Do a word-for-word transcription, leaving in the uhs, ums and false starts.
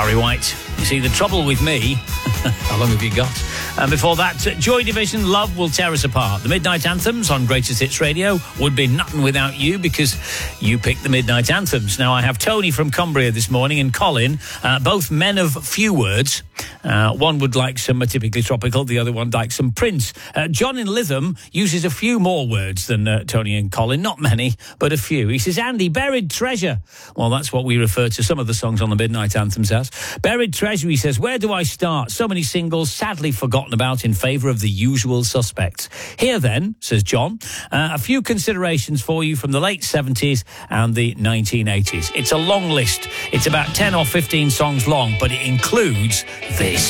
Barry White. You see, the trouble with me, how long have you got? And before that, Joy Division, Love Will Tear Us Apart. The Midnight Anthems on Greatest Hits Radio would be nothing without you, because you picked the Midnight Anthems. Now, I have Tony from Cumbria this morning and Colin, uh, both men of few words. Uh, one would like some uh, Typically Tropical, the other one likes some Prince. Uh, John in Lytham uses a few more words than uh, Tony and Colin, not many, but a few. He says, Andy, Buried Treasure. Well, that's what we refer to some of the songs on the Midnight Anthems as. Buried Treasure, he says, where do I start? So many singles sadly forgotten about in favour of the usual suspects. Here then, says John, uh, a few considerations for you from the late seventies and the nineteen eighties. It's a long list. It's about ten or fifteen songs long, but it includes this.